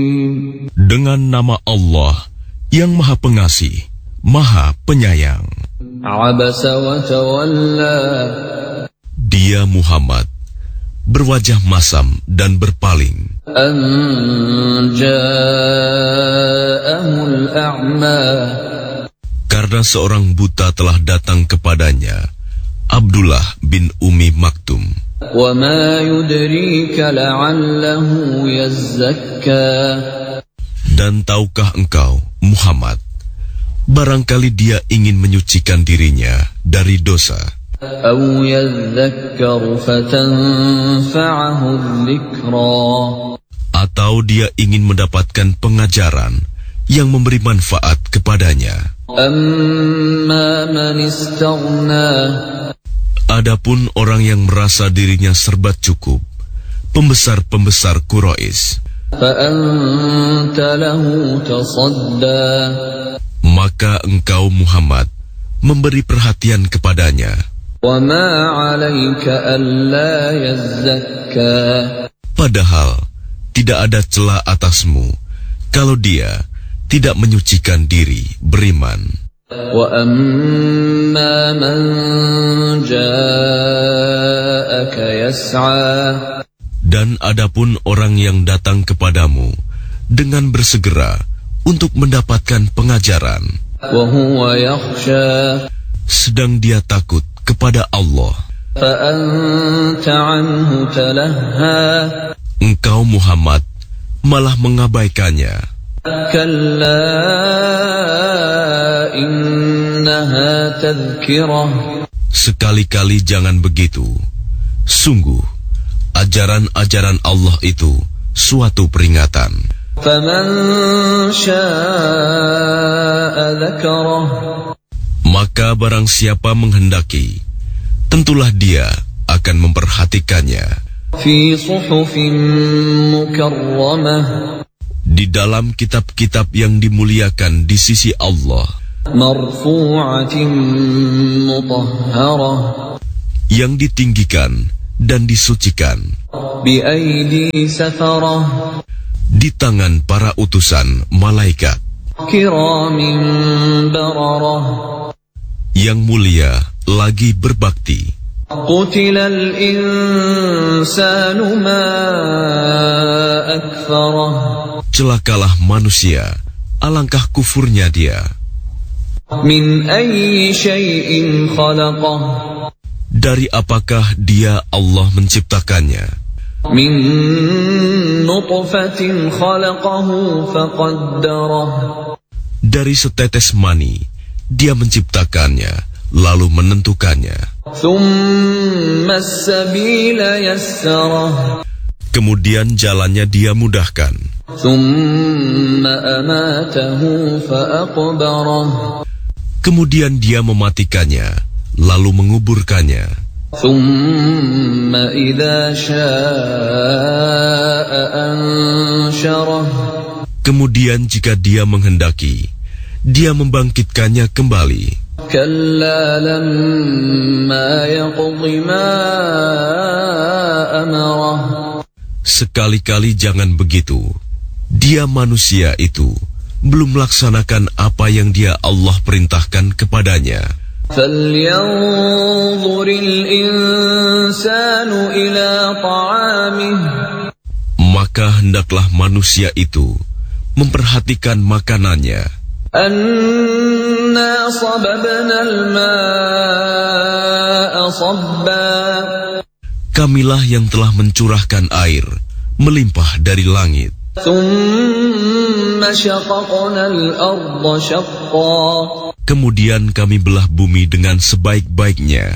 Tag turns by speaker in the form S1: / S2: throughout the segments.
S1: Dengan nama Allah yang Maha Pengasih, Maha Penyayang.
S2: Abasa wa tawalla.
S1: Dia Muhammad berwajah masam dan berpaling.
S2: An ja'ahul a'ma.
S1: Karena seorang buta telah datang kepadanya, Abdullah bin Umi Maktum.
S2: Wa ma yudrika la'allahu yazzakka.
S1: Dan tahukah engkau, Muhammad, barangkali dia ingin menyucikan dirinya dari dosa.
S2: Aw yadhakkaru fatanfa'ahu dzikra.
S1: Atau dia ingin mendapatkan pengajaran yang memberi manfaat kepadanya.
S2: Amma man istaghna.
S1: Adapun orang yang merasa dirinya serba cukup, pembesar-pembesar Quraisy,
S2: Fa anta lahu tasadda.
S1: maka engkau Muhammad memberi perhatian kepadanya.
S2: Wa ma 'alaika alla yazzakka.
S1: Padahal tidak ada celah atasmu kalau dia tidak menyucikan diri beriman.
S2: Wa amma man ja'aka yas'a.
S1: Dan adapun orang yang datang kepadamu dengan bersegera untuk mendapatkan pengajaran,
S2: Wa huwa yakhsha.
S1: sedang dia takut kepada Allah,
S2: Fa anta 'anhu talahha.
S1: engkau Muhammad malah mengabaikannya.
S2: Kalla innaha tadhkirah.
S1: Sekali-kali jangan begitu. Sungguh, ajaran-ajaran Allah itu suatu peringatan.
S2: Faman syaa'a dzakarah.
S1: Maka barang siapa menghendaki, tentulah dia akan memperhatikannya
S2: Fi suhufin mukarramah.
S1: di dalam kitab-kitab yang dimuliakan di sisi Allah,
S2: Marfu'atin mutahharah.
S1: yang ditinggikan dan disucikan
S2: Bi aidi safarah.
S1: di tangan para utusan malaikat
S2: Kiramin bararah.
S1: yang mulia lagi berbakti.
S2: Qutilal insanu ma akfarah.
S1: Celakalah manusia, alangkah kufurnya dia.
S2: Min ayyi syai'in khalaqah.
S1: Dari apakah dia Allah menciptakannya?
S2: Min nutfatin khalaqahu faqaddarah.
S1: Dari setetes mani dia menciptakannya, lalu menentukannya.
S2: Thumma as-sabila yassarah.
S1: Kemudian jalannya dia mudahkan.
S2: Thumma amatahu faaqbarah.
S1: Kemudian dia mematikannya, lalu menguburkannya.
S2: Thumma idza syaa'a ansyarah.
S1: Kemudian jika dia menghendaki, dia membangkitkannya kembali.
S2: Kalla lamma yaqdi ma amarah.
S1: Sekali-kali jangan begitu. Dia manusia itu belum melaksanakan apa yang dia Allah perintahkan kepadanya.
S2: Falyanzuril insanu ila ta'amih.
S1: Maka hendaklah manusia itu memperhatikan makanannya.
S2: Anna sababnal ma'a sabba.
S1: Kamilah yang telah mencurahkan air melimpah dari langit.
S2: Thumma syaqaqnal arda syaqqa.
S1: Kemudian kami belah bumi dengan sebaik-baiknya.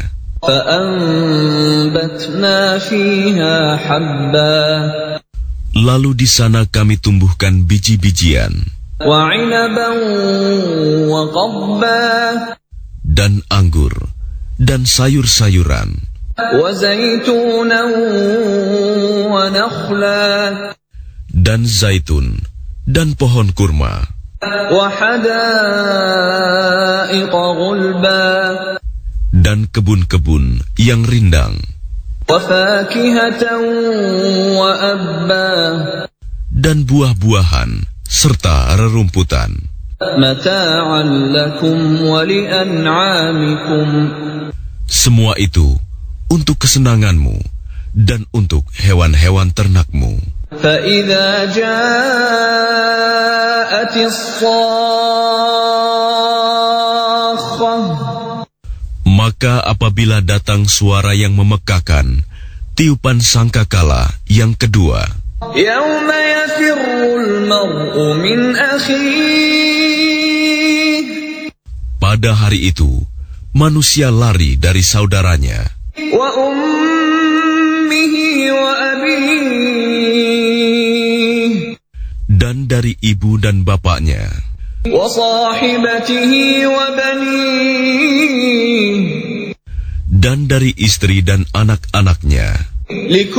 S2: Fa'anbatna fiha habba.
S1: Lalu di sana kami tumbuhkan biji-bijian
S2: Wa 'inaban wa qabba.
S1: dan anggur dan sayur-sayuran
S2: Wa zaitunan wa nakhla.
S1: dan zaitun dan pohon kurma
S2: Wa hadaiqa ghulba.
S1: dan kebun-kebun yang rindang
S2: Wa fakihatan wa abba.
S1: dan buah-buahan, serta rerumputan.
S2: متاعا لكم ولأنعامكم.
S1: Semua itu untuk kesenanganmu dan untuk hewan-hewan ternakmu.
S2: فإذا جاءت الصاخة.
S1: Maka apabila datang suara yang memekakan, tiupan sangkakala yang kedua,
S2: يوم يفر المرء من أخيه.
S1: pada hari itu manusia lari dari saudaranya
S2: وأمه وأبيه.
S1: dan dari ibu dan bapaknya
S2: وصاحبته وبنيه.
S1: dan dari istri dan anak-anaknya.